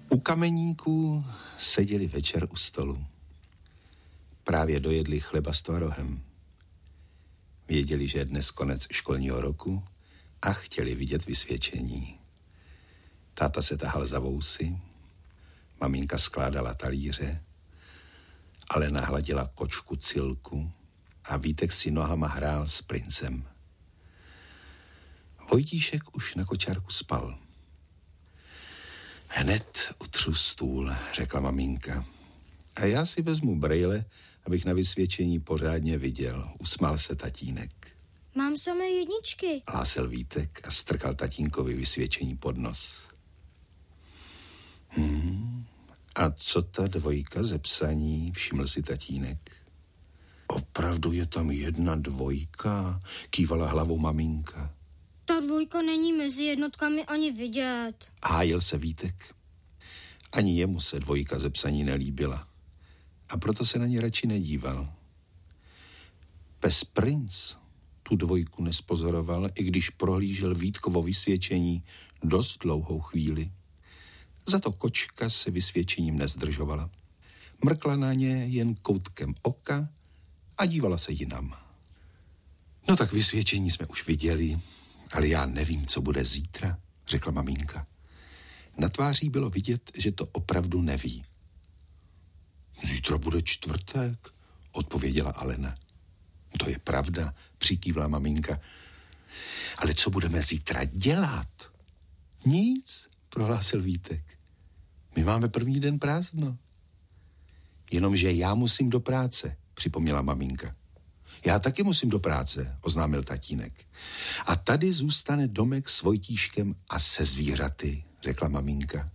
U kameníků seděli večer u stolu. Právě dojedli chleba s tvarohem. Věděli, že je dnes konec školního roku a chtěli vidět vysvědčení. Táta se tahal za vousy, maminka skládala talíře, Alena hladila kočku Cilku a Vítek si nohama hrál s princem. Vojtíšek už na kočárku spal. Hned utřu stůl, řekla maminka. A já si vezmu brejle, abych na vysvědčení pořádně viděl. Usmál se tatínek. Mám samé jedničky, hlásil Vítek a strkal tatínkovi vysvědčení pod nos. A co ta dvojka ze psaní, všiml si tatínek. Opravdu je tam 1 2, kývala hlavou maminka. Ta 2 není mezi jednotkami ani vidět. Hájil se Vítek. Ani jemu se 2 ze psaní nelíbila. A proto se na ně radši nedíval. Pes Princ tu 2 nespozoroval, i když prohlížel Vítkovo vysvědčení dost dlouhou chvíli. Za to kočka se vysvědčením nezdržovala. Mrkla na ně jen koutkem oka a dívala se jinam. No tak vysvědčení jsme už viděli, ale já nevím, co bude zítra, řekla maminka. Na tváří bylo vidět, že to opravdu neví. Zítra bude čtvrtek, odpověděla Alena. To je pravda, přikývla maminka. Ale co budeme zítra dělat? Nic, prohlásil Vítek. My máme první den prázdno. Jenomže já musím do práce, připomněla maminka. Já taky musím do práce, oznámil tatínek. A tady zůstane Domek s Vojtíškem a se zvířaty, řekla maminka.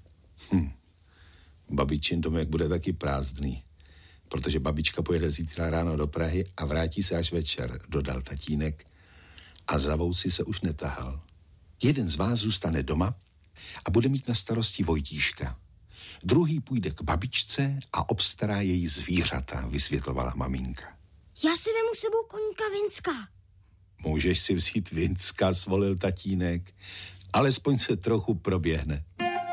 Babičin domek bude taky prázdný, protože babička pojede zítra ráno do Prahy a vrátí se až večer, dodal tatínek a za vousy se už netahal. Jeden z vás zůstane doma a bude mít na starosti Vojtíška. Druhý půjde k babičce a obstará její zvířata, vysvětlovala maminka. Já si vemu sebou koníka Vincka. Můžeš si vzít Vincka, svolil tatínek. Alespoň se trochu proběhne.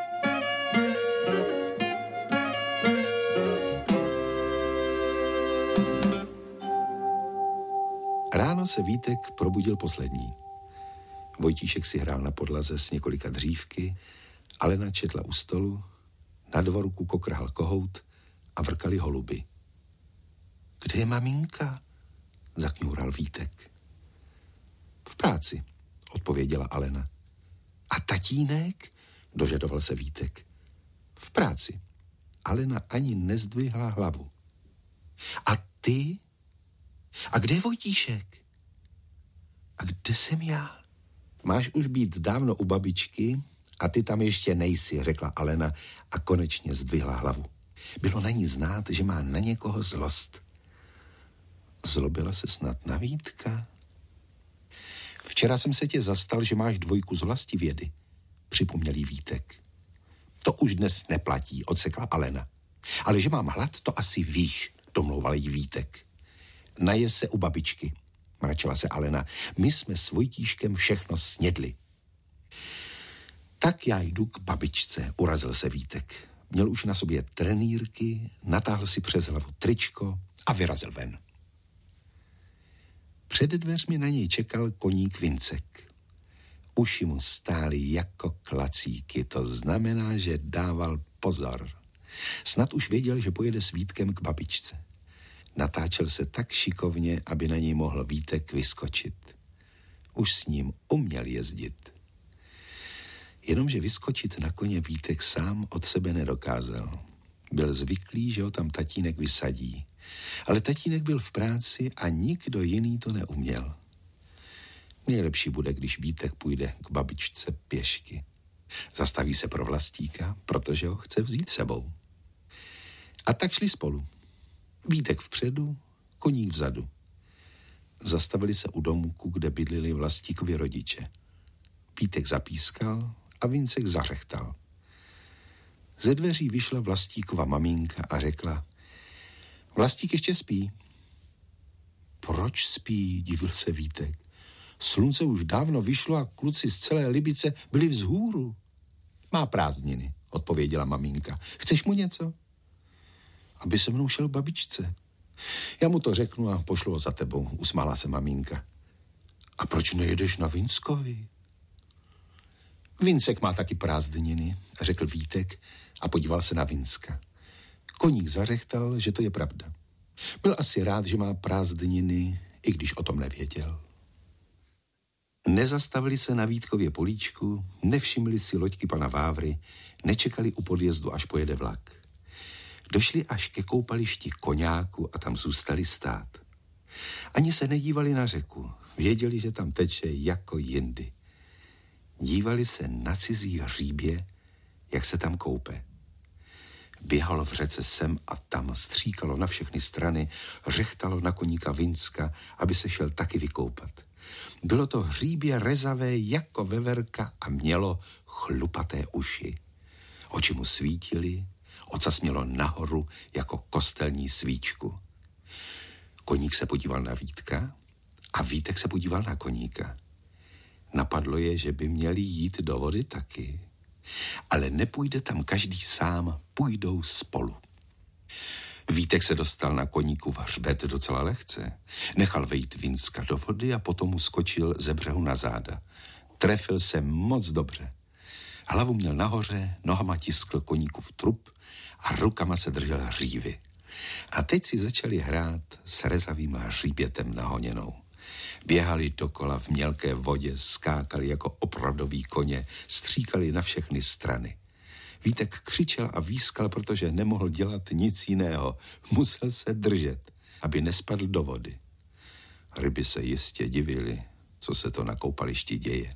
Ráno se Vítek probudil poslední. Vojtíšek si hrál na podlaze s několika dřívky, Alena četla u stolu, na dvorku kokrhal kohout a vrkali holuby. Kde je maminka? Zakňoural Vítek. V práci, odpověděla Alena. A tatínek? Dožadoval se Vítek. V práci. Alena ani nezdvihla hlavu. A ty? A kde je Vojtíšek? A kde jsem já? Máš už být dávno u babičky a ty tam ještě nejsi, řekla Alena a konečně zdvihla hlavu. Bylo na ní znát, že má na někoho zlost. Zlobila se snad na Vítka? Včera jsem se tě zastal, že máš 2 z vlastivědy, připomněl jí Vítek. To už dnes neplatí, odsekla Alena. Ale že mám hlad, to asi víš, domlouval jí Vítek. Naje se u babičky, mračila se Alena. My jsme s Vojtíškem všechno snědli. Tak já jdu k babičce, urazil se Vítek. Měl už na sobě trenýrky, natáhl si přes hlavu tričko a vyrazil ven. Před dveřmi na něj čekal koník Vincek. Uši mu stály jako klacíky, to znamená, že dával pozor. Snad už věděl, že pojede s Vítkem k babičce. Natáčel se tak šikovně, aby na něj mohl Vítek vyskočit. Už s ním uměl jezdit. Jenomže vyskočit na koně Vítek sám od sebe nedokázal. Byl zvyklý, že ho tam tatínek vysadí. Ale tatínek byl v práci a nikdo jiný to neuměl. Nejlepší bude, když Vítek půjde k babičce pěšky. Zastaví se pro Vlastíka, protože ho chce vzít sebou. A tak šli spolu. Vítek vpředu, koník vzadu. Zastavili se u domku, kde bydlili Vlastíkovi rodiče. Vítek zapískal a Vincek zařechtal. Ze dveří vyšla Vlastíkova maminka a řekla: Vlastík ještě spí. Proč spí, divil se Vítek. Slunce už dávno vyšlo a kluci z celé Libice byli vzhůru. Má prázdniny, odpověděla maminka. Chceš mu něco? Aby se mnou šel k babičce. Já mu to řeknu a pošlu ho za tebou, usmála se maminka. A proč nejedeš na Vinskovi? Vincek má taky prázdniny, řekl Vítek a podíval se na Vinska. Koník zařechtal, že to je pravda. Byl asi rád, že má prázdniny, i když o tom nevěděl. Nezastavili se na Vítkově políčku, nevšimli si loďky pana Vávry, nečekali u podjezdu, až pojede vlak. Došli až ke koupališti Koňáku a tam zůstali stát. Ani se nedívali na řeku, věděli, že tam teče jako jindy. Dívali se na cizí hříbě, jak se tam koupe. Běhalo v řece sem a tam, stříkalo na všechny strany, řechtalo na koníka Vinska, aby se šel taky vykoupat. Bylo to hříbě rezavé jako veverka a mělo chlupaté uši. Oči mu svítily, ocas mělo nahoru jako kostelní svíčku. Koník se podíval na Vítka a Vítek se podíval na koníka. Napadlo je, že by měli jít do vody taky. Ale nepůjde tam každý sám, půjdou spolu. Vítek se dostal na koníku v hřbet docela lehce. Nechal vejít Vinska do vody a potom mu skočil ze břehu na záda. Trefil se moc dobře. Hlavu měl nahoře, nohama tiskl koníkův trup a rukama se držel hřívy. A teď si začali hrát s rezavým hříbětem nahoněnou. Běhali dokola v mělké vodě, skákali jako opravdoví koně, stříkali na všechny strany. Vítek křičel a výskal, protože nemohl dělat nic jiného. Musel se držet, aby nespadl do vody. Ryby se jistě divily, co se to na koupališti děje.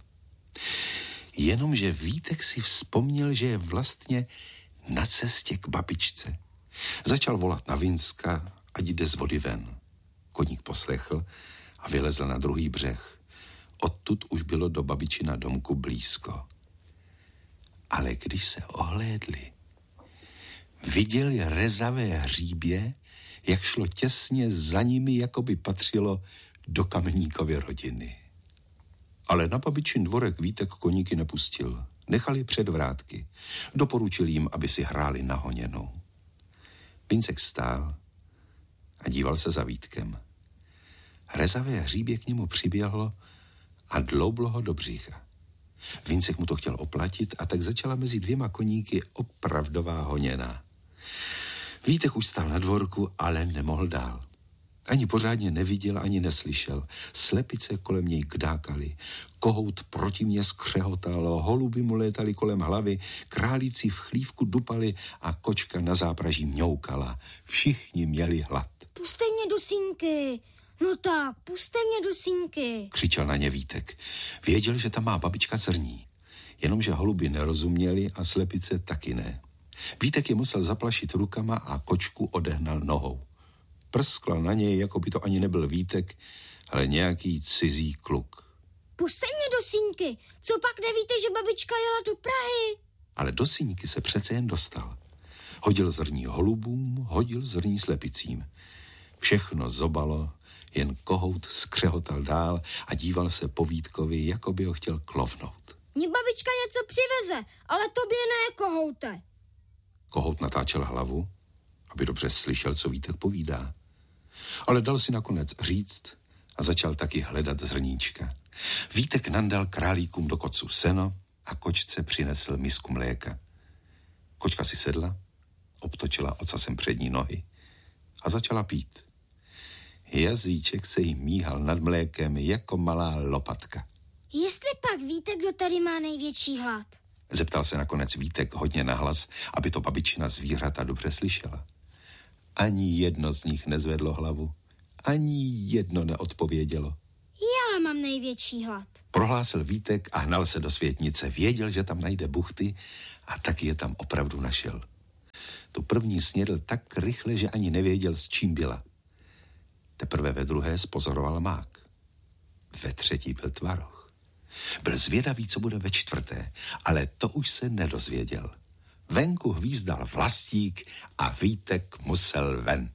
Jenomže Vítek si vzpomněl, že je vlastně na cestě k babičce. Začal volat na Vinska, ať jde z vody ven. Koník poslechl a vylezl na druhý břeh. Odtud už bylo do babičina domku blízko. Ale když se ohlédli, viděli rezavé hříbě, jak šlo těsně za nimi, jako by patřilo do Kameníkovy rodiny. Ale na babičin dvorek Vítek koníky nepustil. Nechal je před vrátky. Doporučil jim, aby si hráli na honěnou. Vincek stál a díval se za Vítkem. Rezavé hříbě k němu přiběhlo a dloublo ho do břicha. Vincek mu to chtěl oplatit a tak začala mezi dvěma koníky opravdová honěná. Vítek už stál na dvorku, ale nemohl dál. Ani pořádně neviděl, ani neslyšel. Slepice kolem něj kdákaly, kohout proti mě skřehotalo, holuby mu létaly kolem hlavy, králíci v chlívku dupali a kočka na zápraží mňoukala. Všichni měli hlad. Puste mě do sínky. No tak, puste mě do sínky, křičel na ně Vítek. Věděl, že tam má babička zrní. Jenomže holuby nerozuměli a slepice taky ne. Vítek je musel zaplašit rukama a kočku odehnal nohou. Prskla na něj, jako by to ani nebyl Vítek, ale nějaký cizí kluk. Puste mě do sínky. Co pak nevíte, že babička jela do Prahy? Ale do sínky se přece jen dostal. Hodil zrní holubům, hodil zrní slepicím. Všechno zobalo, jen kohout skřehotal dál a díval se po Vítkovi, jako by ho chtěl klovnout. Mně babička něco přiveze, ale tobě ne, kohoute. Kohout natáčel hlavu, aby dobře slyšel, co Vítek povídá. Ale dal si nakonec říct a začal taky hledat zrníčka. Vítek nandal králíkům do kocu seno a kočce přinesl misku mléka. Kočka si sedla, obtočila ocasem přední nohy a začala pít. Jazyček se jí míhal nad mlékem jako malá lopatka. Jestli pak víte, kdo tady má největší hlad? Zeptal se nakonec Vítek hodně nahlas, aby to babičina zvířata dobře slyšela. Ani jedno z nich nezvedlo hlavu, ani jedno neodpovědělo. Já mám největší hlad, prohlásil Vítek a hnal se do světnice. Věděl, že tam najde buchty a taky je tam opravdu našel. Tu první snědl tak rychle, že ani nevěděl, s čím byla. Teprve ve druhé spozoroval mák. Ve třetí byl tvaroh. Byl zvědavý, co bude ve čtvrté, ale to už se nedozvěděl. Venku hvízdal Vlastík a Vítek musel ven.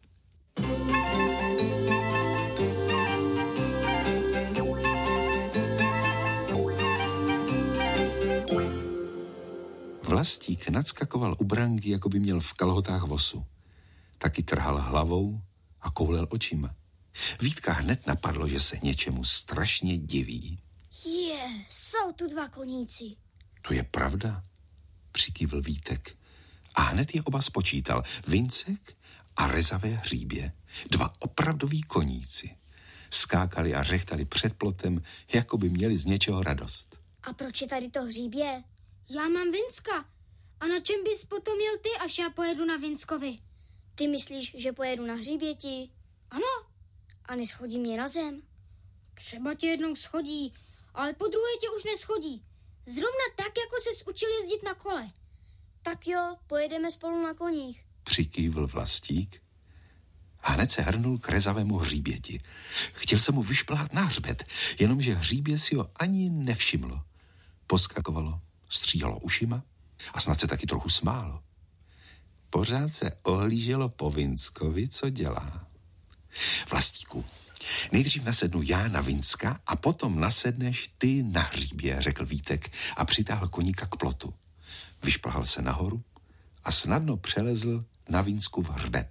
Vlastík nadskakoval u branky, jako by měl v kalhotách vosu. Taky trhal hlavou a koulel očima. Vítka hned napadlo, že se něčemu strašně diví. Jsou tu 2 koníci. To je pravda, přikývl Vítek. A hned je oba spočítal. Vincek a rezavé hříbě. 2 opravdoví koníci. Skákali a řechtali před plotem, jako by měli z něčeho radost. A proč je tady to hříbě? Já mám Vincka. A na čem bys potom jel ty, až já pojedu na Vinckovi? Ty myslíš, že pojedu na hříběti? Ano. A neschodí mě na zem? Třeba tě jednou schodí, ale po druhé tě už neschodí. Zrovna tak, jako ses učil jezdit na kole. Tak jo, pojedeme spolu na koních. Přikývl Vlastík a hned se hrnul k rezavému hříběti. Chtěl se mu vyšplhat na hřbet, jenomže hříbě si ho ani nevšimlo. Poskakovalo, stříhalo ušima a snad se taky trochu smálo. Pořád se ohlíželo po Vinckovi, co dělá. Vlastíku, nejdřív nasednu já na Vincka a potom nasedneš ty na hříbě, řekl Vítek a přitáhl koníka k plotu. Vyšplhal se nahoru a snadno přelezl na Vinckův hřbet.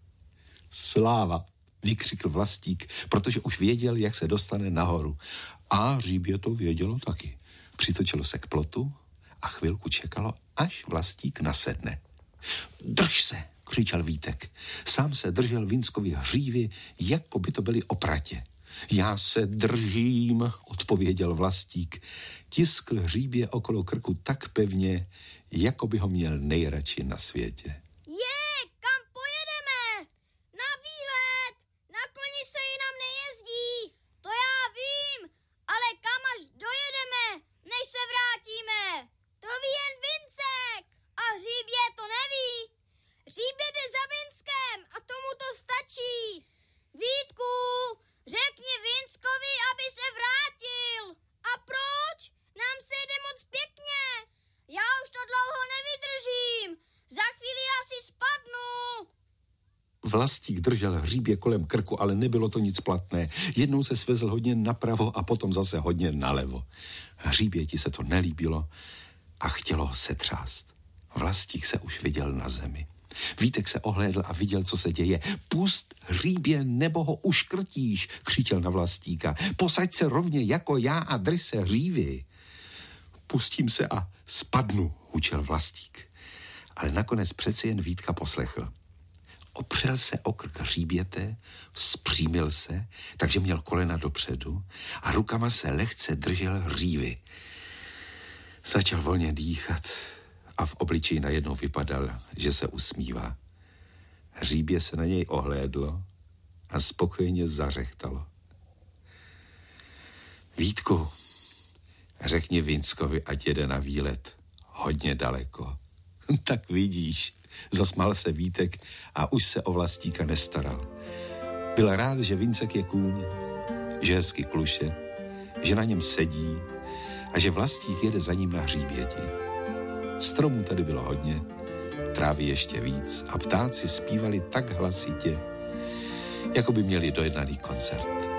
Sláva, vykřikl Vlastík, protože už věděl, jak se dostane nahoru. A hříbě to vědělo taky. Přitočilo se k plotu a chvilku čekalo, až Vlastík nasedne. Drž se, křičel Vítek. Sám se držel Vinckovi hřívy, jako by to byly opratě. Já se držím, odpověděl Vlastík. Tiskl hříbě okolo krku tak pevně, jako by ho měl nejradši na světě. Kam pojedeme? Na výlet! Na koni se jinam nejezdí. To já vím, ale kam až dojedeme, než se vrátíme? To ví jen Vincek a hříbě to neví. Hříbě jde za Vinckem a tomu to stačí. Vítku, řekni Vinckovi, aby se vrátil. A proč? Nám se jde moc pěkně. Já už to dlouho nevydržím. Za chvíli asi spadnu. Vlastík držel hříbě kolem krku, ale nebylo to nic platné. Jednou se svezl hodně napravo a potom zase hodně nalevo. Hříběti se to nelíbilo a chtělo ho setřást. Vlastík se už viděl na zemi. Vítek se ohlédl a viděl, co se děje. Pust hříbě, nebo ho uškrtíš, křičel na Vlastíka. Posaď se rovně jako já a drž se hřívy. Pustím se a spadnu, hučel Vlastík. Ale nakonec přeci jen Vítka poslechl. Opřel se o krk hříběte, vzpřímil se, takže měl kolena dopředu a rukama se lehce držel hřívy. Začal volně dýchat a v obličeji najednou vypadal, že se usmívá. Hříbě se na něj ohlédlo a spokojeně zařechtalo. Vítku, řekni Vinckovi, ať jede na výlet hodně daleko. Tak vidíš, zasmál se Vítek a už se o Vlastíka nestaral. Byl rád, že Vincek je kůň, že hezky kluše, že na něm sedí a že Vlastík jede za ním na hříběti. Stromů tady bylo hodně, trávy ještě víc a ptáci zpívali tak hlasitě, jako by měli dojednaný koncert.